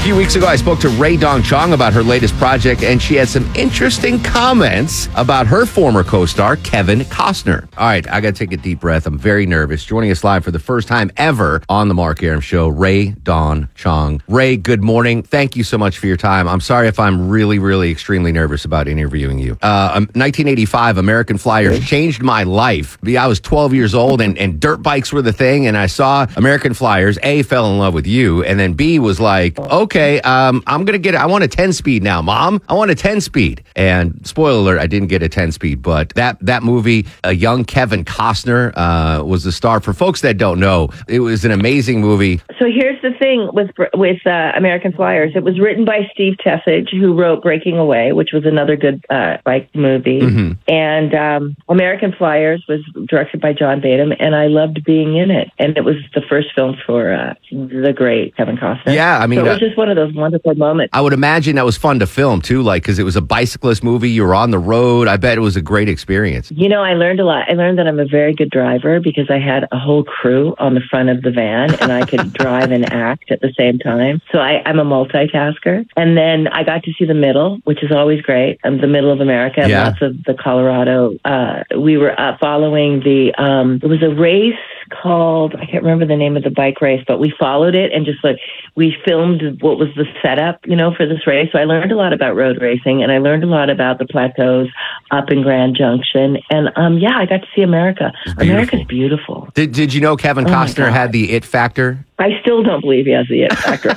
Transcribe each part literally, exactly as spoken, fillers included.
few weeks ago, I spoke to Rae Dawn Chong about her latest project, and she had some interesting comments about her former co-star, Kevin Costner. All right, I got to take a deep breath. I'm very nervous. Joining us live for the first time ever on the Mark Arum Show, Rae Dawn Chong. Rae, good morning. Thank you so much for your time. I'm sorry if I'm really, really extremely nervous about interviewing you. Uh, nineteen eighty-five, American Flyers changed my life. I was twelve years old, and, and dirt bikes were the thing, and I saw American Flyers. A, fell in love with you, and then B, was like, okay, um, I'm going to get, I want a ten speed now, Mom. I want a ten speed. And spoiler alert, I didn't get a ten speed, but that, that movie, a young Kevin Costner, uh, was the star. For folks that don't know, it was an amazing movie. So here's the thing with, with, uh, American Flyers. It was written by Steve Tessage, who wrote Breaking Away, which was another good, uh, bike movie. Mm-hmm. And, um, American Flyers was directed by John Badham, and I loved being in it. And it was the first film for, uh, the great Kevin Costner. Yeah, I mean, so it was just one of those wonderful moments. I would imagine that was fun to film too, like, because it was a bicyclist movie. You were on the road. I bet it was a great experience. You know, I learned a lot. I learned that I'm a very good driver because I had a whole crew on the front of the van, and I could drive and act at the same time. So I, I'm a multitasker. And then I got to see the middle, which is always great. Um, the middle of America, and yeah. lots of the Colorado. Uh, we were uh, following the. Um, it was a race called, I can't remember the name of the bike race, but we followed it and just like, we filmed what was the setup, you know, for this race. So I learned a lot about road racing, and I learned a lot about the plateaus up in Grand Junction. And um, yeah, I got to see America. America's beautiful. Did Did you know Kevin oh Costner had the it factor? I still don't believe he has the it factor.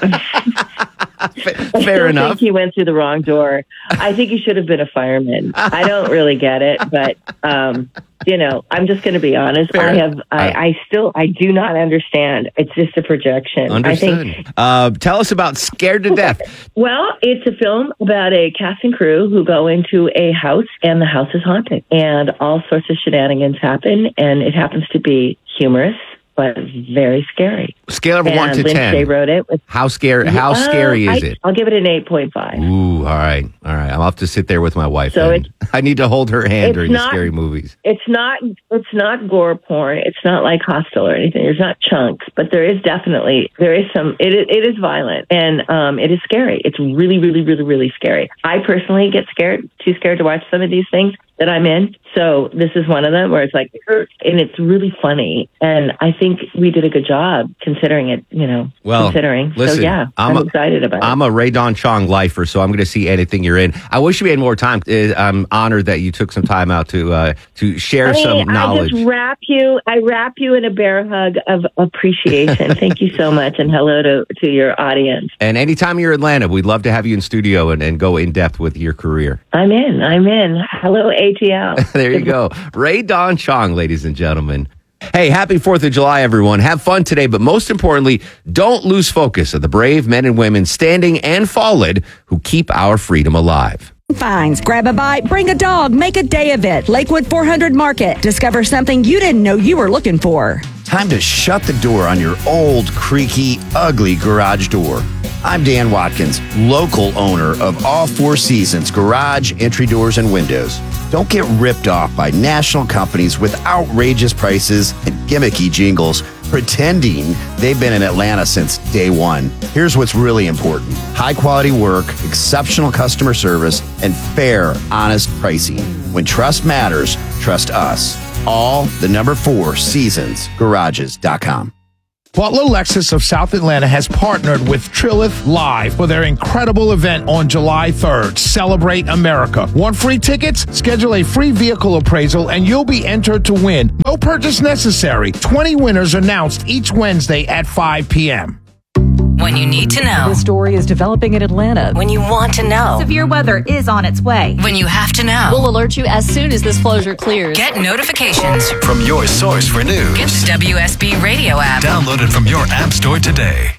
I Fair I enough. think he went through the wrong door. I think he should have been a fireman. I don't really get it, but um, you know, I'm just going to be honest. Fair. I have, I, I still, I do not understand. It's just a projection. Understood. I think, uh, tell us about Scared to Death. Well, it's a film about a cast and crew who go into a house, and the house is haunted, and all sorts of shenanigans happen, and it happens to be humorous, but very scary. Scale of and one to Lynch ten. Day wrote it. With, how scary? How uh, scary is I, it? I'll give it an eight point five. Ooh, all right, all right. I'll have to sit there with my wife. So it's, I need to hold her hand during not, the scary movies. It's not. It's not gore porn. It's not like Hostel or anything. There's not chunks, but there is definitely there is some. It is, it is violent, and um, it is scary. It's really, really, really, really scary. I personally get scared, too scared to watch some of these things that I'm in. So this is one of them where it's like, and it's really funny. And I think we did a good job considering it, you know, well, considering. Listen, so yeah, I'm, I'm a, excited about I'm it. I'm a Rae Dawn Chong lifer, so I'm going to see anything you're in. I wish we had more time. I'm honored that you took some time out to uh, to share I mean, some knowledge. I just wrap you, I wrap you in a bear hug of appreciation. Thank you so much. And hello to, to your audience. And anytime you're in Atlanta, we'd love to have you in studio and, and go in depth with your career. I'm in. I'm in. Hello, A T L. There you go. Rae Dawn Chong, ladies and gentlemen. Hey, happy fourth of July, everyone. Have fun today, but most importantly, don't lose focus of the brave men and women standing and fallen who keep our freedom alive. Finds. Grab a bite, bring a dog, make a day of it. Lakewood four hundred Market. Discover something you didn't know you were looking for. Time to shut the door on your old, creaky, ugly garage door. I'm Dan Watkins, local owner of All Four Seasons Garage, Entry Doors, and Windows. Don't get ripped off by national companies with outrageous prices and gimmicky jingles pretending they've been in Atlanta since day one. Here's what's really important. High quality work, exceptional customer service, and fair, honest pricing. When trust matters, trust us. All the number four seasons garages dot com. Butler Lexus of South Atlanta has partnered with Trilith Live for their incredible event on July third. Celebrate America. Want free tickets? Schedule a free vehicle appraisal and you'll be entered to win. No purchase necessary. twenty winners announced each Wednesday at five p.m. When you need to know. The story is developing in Atlanta. When you want to know. Severe weather is on its way. When you have to know. We'll alert you as soon as this closure clears. Get notifications from your source for news. Get the W S B Radio app. Download it from your app store today.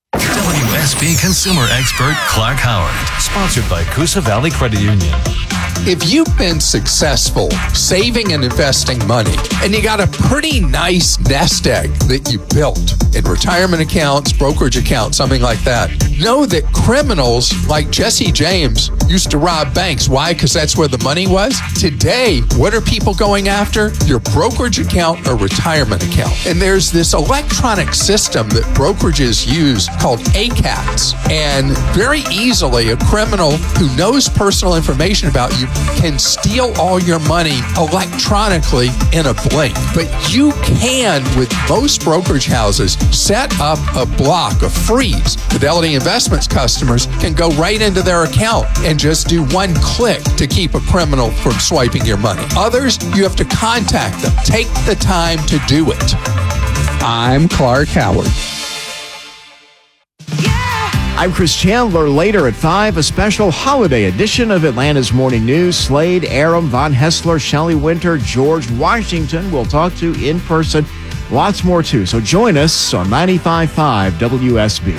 W S B consumer expert Clark Howard. Sponsored by Coosa Valley Credit Union. If you've been successful saving and investing money, and you got a pretty nice nest egg that you built in retirement accounts, brokerage accounts, something like that, know that criminals like Jesse James used to rob banks. Why? Because that's where the money was. Today, what are people going after? Your brokerage account or retirement account. And there's this electronic system that brokerages use called A CATS. And very easily, a criminal who knows personal information about you can steal all your money electronically in a blink. But you can, with most brokerage houses, set up a block, a freeze. Fidelity Investments customers can go right into their account and just do one click to keep a criminal from swiping your money. Others, you have to contact them. Take the time to do it. I'm Clark Howard. I'm Chris Chandler. Later at five, a special holiday edition of Atlanta's Morning News. Slade, Aram, Von Hessler, Shelley Winter, George Washington we'll talk to in person. Lots more, too. So join us on ninety-five point five W S B.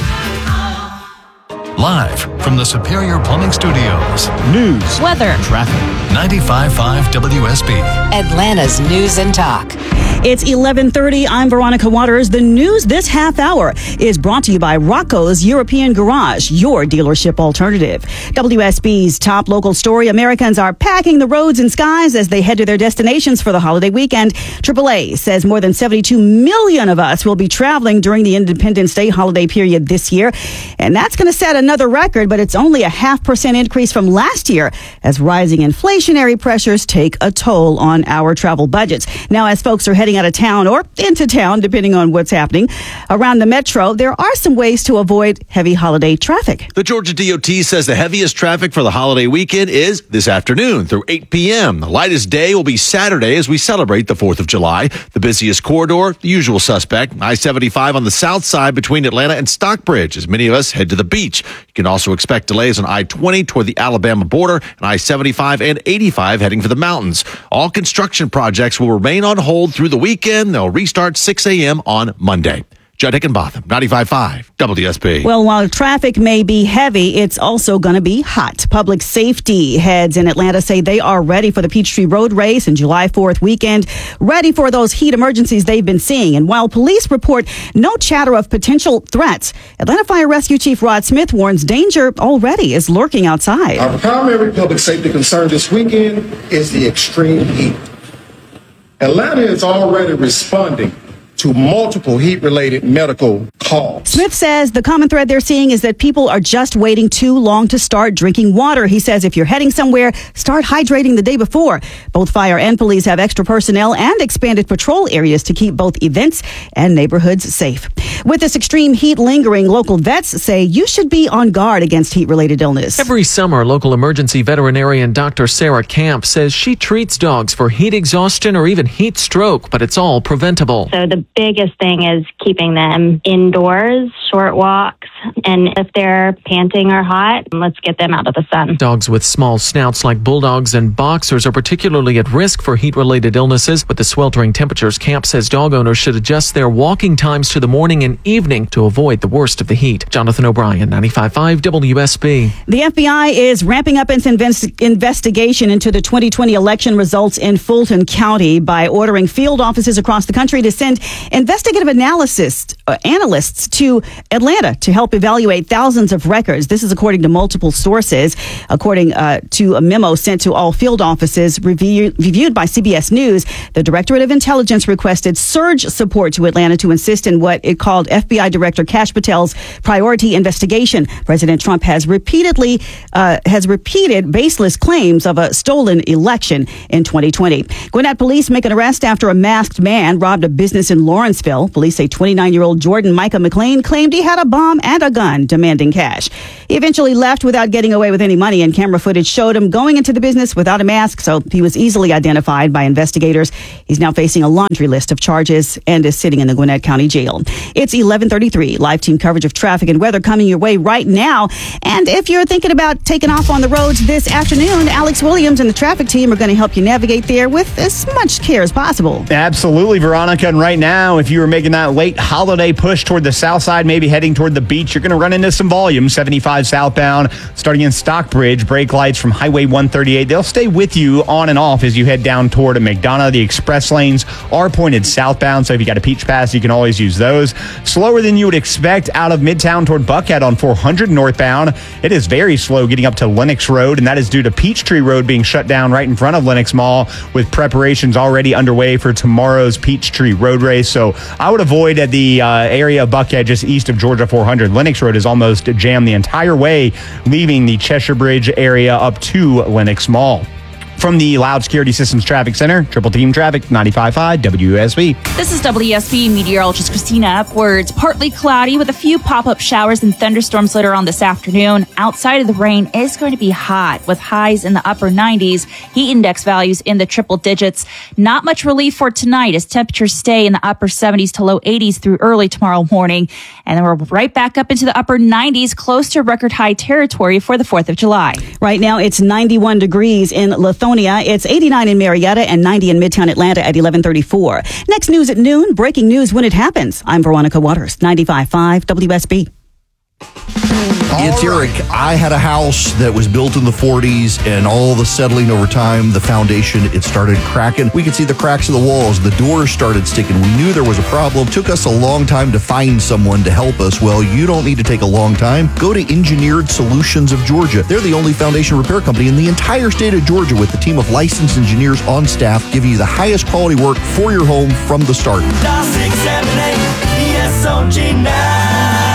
Live from the Superior Plumbing Studios. News, weather, traffic. ninety-five point five W S B. Atlanta's News and Talk. It's eleven thirty. I'm Veronica Waters. The news this half hour is brought to you by Rocco's European Garage, your dealership alternative. W S B's top local story: Americans are packing the roads and skies as they head to their destinations for the holiday weekend. triple A says more than seventy-two million of us will be traveling during the Independence Day holiday period this year. And that's going to set another record, but it's only a half percent increase from last year as rising inflationary pressures take a toll on our travel budgets. Now, as folks are heading out of town or into town, depending on what's happening around the metro, there are some ways to avoid heavy holiday traffic. The Georgia D O T says the heaviest traffic for the holiday weekend is this afternoon through eight p.m. The lightest day will be Saturday as we celebrate the fourth of July. The busiest corridor, the usual suspect, I seventy-five on the south side between Atlanta and Stockbridge, as many of us head to the beach. You can also expect delays on I twenty toward the Alabama border and I seventy-five and eighty-five heading for the mountains. All construction projects will remain on hold through the weekend. They'll restart six a.m. on Monday. Judd Hickenbotham, ninety-five point five W S B. Well, while traffic may be heavy, it's also going to be hot. Public safety heads in Atlanta say they are ready for the Peachtree Road Race and July fourth weekend, ready for those heat emergencies they've been seeing. And while police report no chatter of potential threats, Atlanta Fire Rescue Chief Rod Smith warns danger already is lurking outside. Our primary public safety concern this weekend is the extreme heat. Atlanta is already responding to multiple heat-related medical calls. Smith says the common thread they're seeing is that people are just waiting too long to start drinking water. He says if you're heading somewhere, start hydrating the day before. Both fire and police have extra personnel and expanded patrol areas to keep both events and neighborhoods safe. With this extreme heat lingering, local vets say you should be on guard against heat-related illness. Every summer, local emergency veterinarian Doctor Sarah Camp says she treats dogs for heat exhaustion or even heat stroke, but it's all preventable. So the biggest thing is keeping them indoors, short walks, and if they're panting or hot, let's get them out of the sun. Dogs with small snouts like bulldogs and boxers are particularly at risk for heat-related illnesses. With the sweltering temperatures, Camp says dog owners should adjust their walking times to the morning and evening to avoid the worst of the heat. Jonathan O'Brien, ninety-five point five W S B. The F B I is ramping up its invest- investigation into the twenty twenty election results in Fulton County by ordering field offices across the country to send investigative analysis uh, analysts to Atlanta to help evaluate thousands of records. This is according to multiple sources. According uh, to a memo sent to all field offices review, reviewed by C B S News, the Directorate of Intelligence requested surge support to Atlanta to assist in what it called F B I Director Kash Patel's priority investigation. President Trump has repeatedly uh, has repeated baseless claims of a stolen election in twenty twenty. Gwinnett police make an arrest after a masked man robbed a business in Lawrenceville. Police say twenty-nine-year-old Jordan Micah McLean claimed he had a bomb and a gun demanding cash. He eventually left without getting away with any money, and camera footage showed him going into the business without a mask, so he was easily identified by investigators. He's now facing a laundry list of charges and is sitting in the Gwinnett County Jail. It's eleven thirty-three. Live team coverage of traffic and weather coming your way right now. And if you're thinking about taking off on the roads this afternoon, Alex Williams and the traffic team are going to help you navigate there with as much care as possible. Absolutely, Veronica. And right now, if you were making that late holiday push toward the south side, maybe heading toward the beach, you're going to run into some volume. seventy-five twenty-five southbound, starting in Stockbridge. Brake lights from Highway one thirty-eight. They'll stay with you on and off as you head down toward McDonough. The express lanes are pointed southbound, so if you got a Peach Pass, you can always use those. Slower than you would expect out of Midtown toward Buckhead on four hundred northbound. It is very slow getting up to Lenox Road, and that is due to Peachtree Road being shut down right in front of Lenox Mall, with preparations already underway for tomorrow's Peachtree Road race. So I would avoid at the uh, area of Buckhead just east of Georgia four hundred. Lenox Road is almost jammed the entire way, leaving the Cheshire Bridge area up to Lenox Mall. From the Loud Security Systems Traffic Center, Triple Team Traffic, ninety-five point five W S B. This is W S B meteorologist Christina Upwards. Partly cloudy with a few pop-up showers and thunderstorms later on this afternoon. Outside of the rain, it's going to be hot with highs in the upper nineties, heat index values in the triple digits. Not much relief for tonight as temperatures stay in the upper seventies to low eighties through early tomorrow morning. And then we're right back up into the upper nineties, close to record high territory for the fourth of July. Right now, it's ninety-one degrees in Lithonia. It's eighty-nine in Marietta and ninety in Midtown Atlanta at eleven thirty-four. Next news at noon, breaking news when it happens. I'm Veronica Waters, ninety-five point five W S B. It's Eric. I had a house that was built in the forties, and all the settling over time, the foundation, it started cracking. We could see the cracks in the walls. The doors started sticking. We knew there was a problem. Took us a long time to find someone to help us. Well, you don't need to take a long time. Go to Engineered Solutions of Georgia. They're the only foundation repair company in the entire state of Georgia, with a team of licensed engineers on staff, giving you the highest quality work for your home from the start. six seven eight E S O G now.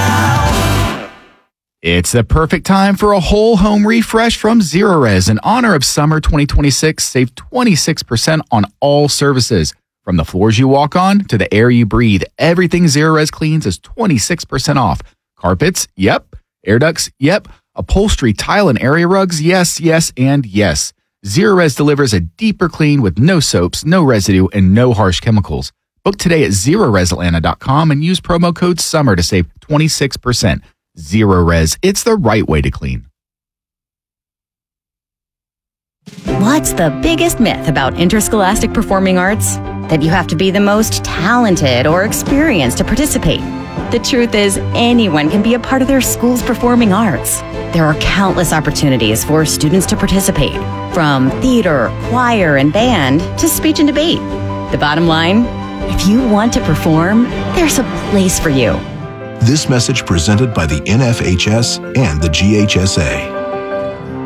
It's the perfect time for a whole home refresh from Zerorez. In honor of summer twenty twenty-six, save twenty-six percent on all services. From the floors you walk on to the air you breathe, everything Zerorez cleans is twenty-six percent off. Carpets? Yep. Air ducts? Yep. Upholstery, tile, and area rugs? Yes, yes, and yes. Zerorez delivers a deeper clean with no soaps, no residue, and no harsh chemicals. Book today at Zerorez Atlanta dot com and use promo code SUMMER to save twenty-six percent. Zerorez, it's the right way to clean. What's the biggest myth about interscholastic performing arts? That you have to be the most talented or experienced to participate. The truth is, anyone can be a part of their school's performing arts. There are countless opportunities for students to participate, from theater, choir, and band to speech and debate. The bottom line, if you want to perform, there's a place for you. This message presented by the N F H S and the G H S A.